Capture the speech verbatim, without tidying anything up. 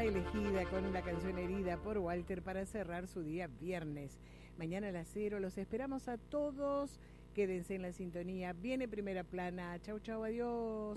elegida con la canción Herida por Walter para cerrar su día viernes. Mañana a las cero los esperamos a todos. Quédense en la sintonía. Viene Primera Plana. Chau, chau, adiós.